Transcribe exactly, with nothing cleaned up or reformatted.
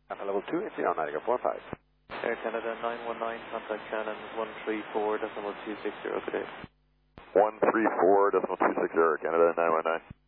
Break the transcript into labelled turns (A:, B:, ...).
A: Alpha level two, it's zero nine four five.
B: Air Canada nine one nine, contact Shannon one three four decimal two six zero, good day.
C: one three four decimal two six zero, Canada nine one nine.